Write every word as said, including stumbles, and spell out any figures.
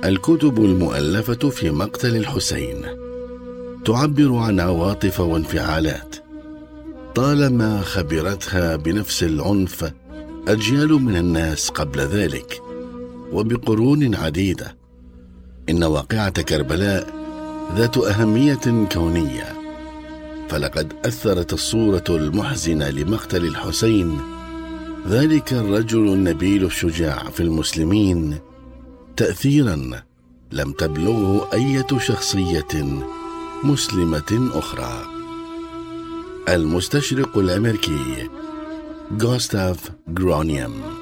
الكتب المؤلفة في مقتل الحسين تعبر عن عواطف وانفعالات طالما خبرتها بنفس العنف أجيال من الناس قبل ذلك وبقرون عديدة. إن واقعة كربلاء ذات أهمية كونية، فلقد أثرت الصورة المحزنة لمقتل الحسين، ذلك الرجل النبيل الشجاع في المسلمين، تأثيرا لم تبلغه أي شخصية مسلمة أخرى. المستشرق الأمريكي غوستاف غرونيم.